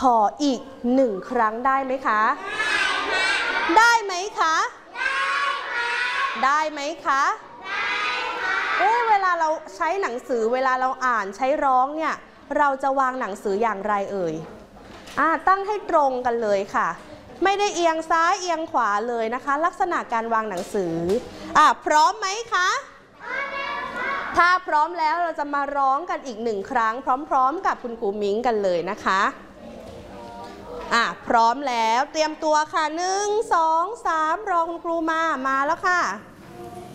ขออีก1 ครั้งได้ไหมคะได้ไหมคะได้ไหมคะเวลาเราใช้หนังสือเวลาเราอ่านใช้ร้องเนี่ยเราจะวางหนังสืออย่างไรเอ่ยตั้งให้ตรงกันเลยค่ะไม่ได้เอียงซ้ายเอียงขวาเลยนะคะลักษณะการวางหนังสือพร้อมไหมคะถ้าพร้อมแล้วเราจะมาร้องกันอีก1 ครั้งพร้อมๆกับคุณครูมิ้งกันเลยนะคะพร้อมแล้วเตรียมตัวค่ะ1 2 3รอคุณครูมาแล้วค่ะ